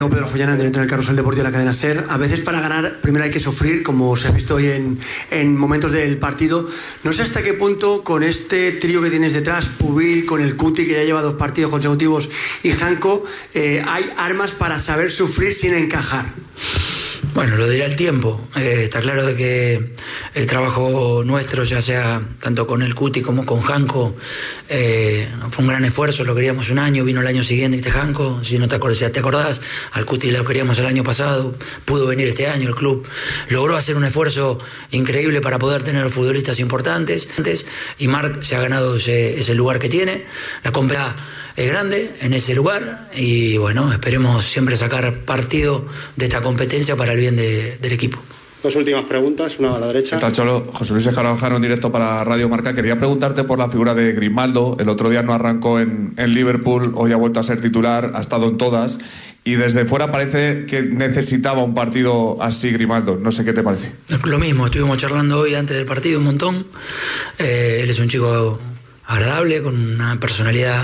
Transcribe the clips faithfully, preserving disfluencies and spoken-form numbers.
Pedro Follana, director del Carrusel Deportivo de la cadena SER. A veces para ganar primero hay que sufrir, como se ha visto hoy en, en momentos del partido. No sé hasta qué punto con este trío que tienes detrás, Pubil, con el Cuti, que ya lleva dos partidos consecutivos, y Janko, eh, hay armas para saber sufrir sin encajar. Bueno, lo dirá el tiempo. Eh, está claro de que el trabajo nuestro, ya sea tanto con el Cuti como con Janko, eh, fue un gran esfuerzo. Lo queríamos un año, vino el año siguiente este Janko, si no te acordás, te acordás, al Cuti lo queríamos el año pasado, pudo venir este año, el club logró hacer un esfuerzo increíble para poder tener futbolistas importantes, y Marc se ha ganado ese, ese lugar que tiene. La competencia es grande en ese lugar y bueno, esperemos siempre sacar partido de esta competencia para el bien de, del equipo. Dos últimas preguntas, una a la derecha. ¿Qué tal, Cholo? José Luis Escarabajano en directo para Radio Marca. Quería preguntarte por la figura de Grimaldo. El otro día no arrancó en, en Liverpool, hoy ha vuelto a ser titular, ha estado en todas y desde fuera parece que necesitaba un partido así Grimaldo. No sé qué te parece. Lo mismo, estuvimos charlando hoy antes del partido un montón. Eh, él es un chico agradable, con una personalidad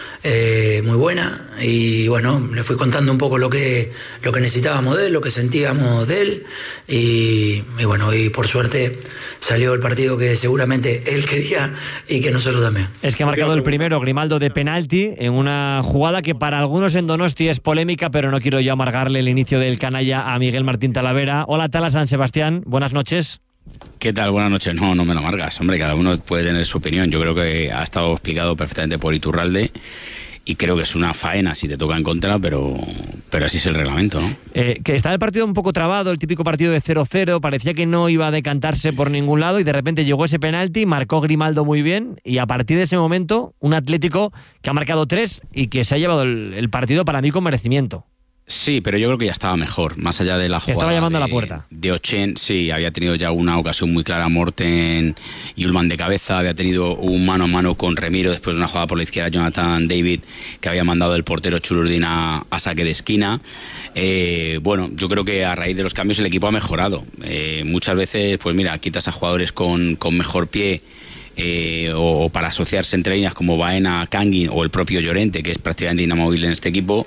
Eh, muy buena, y bueno, le fui contando un poco lo que lo que necesitábamos de él, lo que sentíamos de él, y, y bueno, y por suerte salió el partido que seguramente él quería y que nosotros también. Es que ha marcado el primero Grimaldo de penalti en una jugada que para algunos en Donosti es polémica, pero no quiero yo amargarle el inicio del canalla a Miguel Martín Talavera. Hola, Tala San Sebastián, buenas noches. ¿Qué tal? Buenas noches. No, no me lo amargas, hombre, cada uno puede tener su opinión. Yo creo que ha estado explicado perfectamente por Iturralde y creo que es una faena si te toca en contra, pero, pero así es el reglamento, ¿no? Eh, que estaba el partido un poco trabado, el típico partido de cero cero, parecía que no iba a decantarse por ningún lado y de repente llegó ese penalti, marcó Grimaldo muy bien y a partir de ese momento un Atlético que ha marcado tres y que se ha llevado el, el partido para mí con merecimiento. Sí, pero yo creo que ya estaba mejor, más allá de la jugada. Estaba llamando de, a la puerta. De Ochen, sí, había tenido ya una ocasión muy clara Morten y Ullman de cabeza, había tenido un mano a mano con Remiro después de una jugada por la izquierda, Jonathan David, que había mandado el portero Chulurdín a, a saque de esquina. Eh, bueno, yo creo que a raíz de los cambios el equipo ha mejorado. Eh, muchas veces, pues mira, quitas a jugadores con, con mejor pie, Eh, o para asociarse entre líneas como Baena, Kangin o el propio Llorente, que es prácticamente inamovible en este equipo,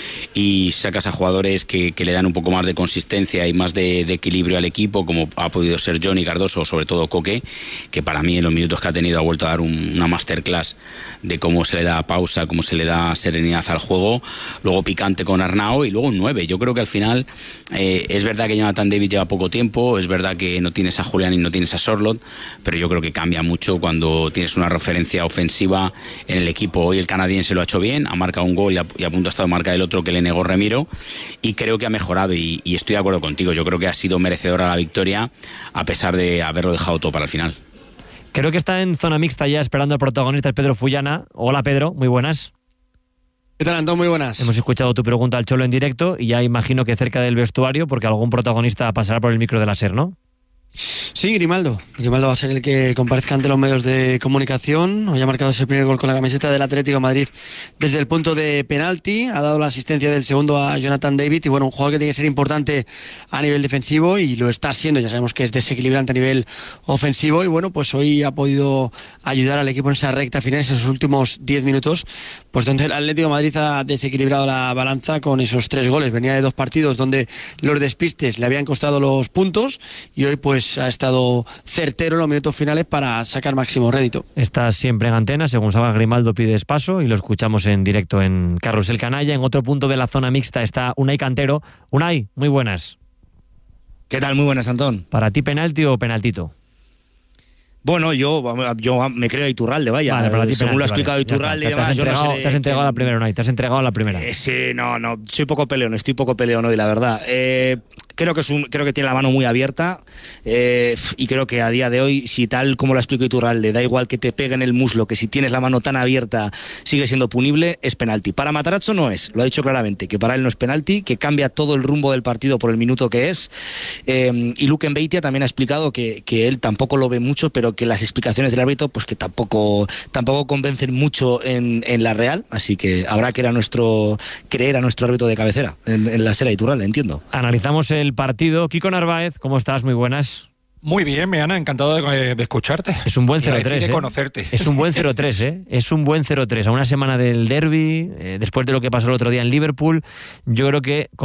y sacas a jugadores que, que le dan un poco más de consistencia y más de, de equilibrio al equipo, como ha podido ser Johnny Cardoso o sobre todo Coque, que para mí en los minutos que ha tenido ha vuelto a dar un, una masterclass de cómo se le da pausa, cómo se le da serenidad al juego. Luego picante con Arnau y luego un nueve. Yo creo que al final eh, es verdad que Jonathan David lleva poco tiempo, es verdad que no tienes a Julián y no tienes a Sorloth, pero yo creo que cambia mucho cuando tienes una referencia ofensiva en el equipo. Hoy el canadiense lo ha hecho bien, ha marcado un gol y a, y a punto ha estado de marcar el otro que le negó Remiro, y creo que ha mejorado y, y estoy de acuerdo contigo. Yo creo que ha sido merecedora la victoria a pesar de haberlo dejado todo para el final. Creo que está en zona mixta ya esperando al protagonista, Pedro Follana. Hola, Pedro, muy buenas. ¿Qué tal, Antón? Muy buenas. Hemos escuchado tu pregunta al Cholo en directo y ya imagino que cerca del vestuario, porque algún protagonista pasará por el micro de la SER, ¿no? Sí, Grimaldo. Grimaldo va a ser el que comparezca ante los medios de comunicación. Hoy ha marcado ese primer gol con la camiseta del Atlético de Madrid desde el punto de penalti. Ha dado la asistencia del segundo a Jonathan David. Y bueno, un jugador que tiene que ser importante a nivel defensivo y lo está siendo. Ya sabemos que es desequilibrante a nivel ofensivo. Y bueno, pues hoy ha podido ayudar al equipo en esa recta final, en esos últimos diez minutos, pues donde el Atlético de Madrid ha desequilibrado la balanza con esos tres goles. Venía de dos partidos donde los despistes le habían costado los puntos y hoy pues ha estado certero en los minutos finales para sacar máximo rédito. Estás siempre en antena, según salga Grimaldo pides paso y lo escuchamos en directo en Carrusel Canalla. En otro punto de la zona mixta está Unai Cantero. Unai, muy buenas. ¿Qué tal? Muy buenas, Antón. ¿Para ti penalti o penaltito? Bueno, yo, yo me creo a Iturralde, vaya. Vale, para ti según penalti, lo ha explicado vale, Iturralde y te, te, te, demás. has entregado, yo no sé te has entregado que, a la primera, Unai, te has entregado a la primera. Eh, sí, no, no, soy poco peleón, estoy poco peleón hoy, la verdad. Eh, creo que es un, creo que tiene la mano muy abierta eh, y creo que a día de hoy, si tal como lo explico Iturralde, da igual que te pegue en el muslo, que si tienes la mano tan abierta sigue siendo punible, es penalti. Para Matarazzo no es, lo ha dicho claramente, que para él no es penalti, que cambia todo el rumbo del partido por el minuto que es. Eh, y Luke Mbeitia también ha explicado que, que él tampoco lo ve mucho, pero que las explicaciones del árbitro pues que tampoco tampoco convencen mucho en, en la Real, así que habrá que era nuestro creer a nuestro árbitro de cabecera en, en la SER Iturralde, entiendo. Analizamos el partido. Kiko Narváez, ¿cómo estás? Muy buenas. Muy bien, Meana, encantado de, de escucharte. Es un buen cero tres, de ¿eh? conocerte. Es un buen cero tres, ¿eh? Es un buen cero tres. A una semana del derbi, eh, después de lo que pasó el otro día en Liverpool, yo creo que